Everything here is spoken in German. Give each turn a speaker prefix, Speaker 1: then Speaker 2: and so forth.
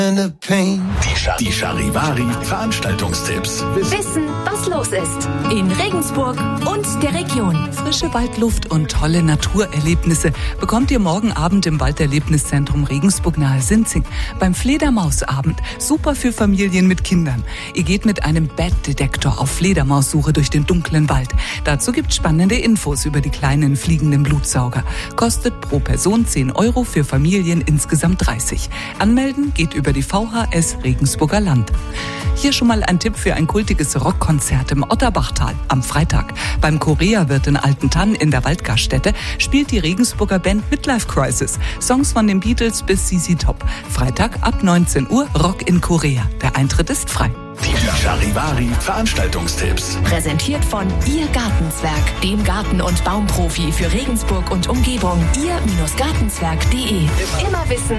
Speaker 1: Die Charivari-Veranstaltungstipps.
Speaker 2: Wissen, was los ist in Regensburg und der Region.
Speaker 3: Frische Waldluft und tolle Naturerlebnisse bekommt ihr morgen Abend im Walderlebniszentrum Regensburg nahe Sinzing beim Fledermausabend. Super für Familien mit Kindern. Ihr geht mit einem Bat-Detektor auf Fledermaussuche durch den dunklen Wald. Dazu gibt's spannende Infos über die kleinen fliegenden Blutsauger. Kostet pro Person 10 €, für Familien insgesamt 30. Anmelden geht über die VHS Regensburger Land. Hier schon mal ein Tipp für ein kultiges Rockkonzert im Otterbachtal am Freitag. Beim Korea-Wirt in Altentann in der Waldgaststätte spielt die Regensburger Band Midlife Crisis. Songs von den Beatles bis ZZ Top. Freitag ab 19 Uhr Rock in Korea. Der Eintritt ist frei.
Speaker 1: Die Charivari-Veranstaltungstipps.
Speaker 2: Präsentiert von Ihr Gartenzwerg, dem Garten- und Baumprofi für Regensburg und Umgebung. Ihr-Gartenzwerg.de. Immer wissen,